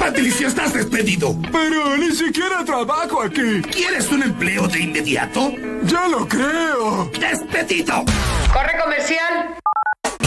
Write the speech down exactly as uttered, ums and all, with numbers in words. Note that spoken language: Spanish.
Patricio, estás despedido. Pero ni siquiera trabajo aquí. ¿Quieres un empleo de inmediato? Ya lo creo. ¡Despedido! Corre comercial.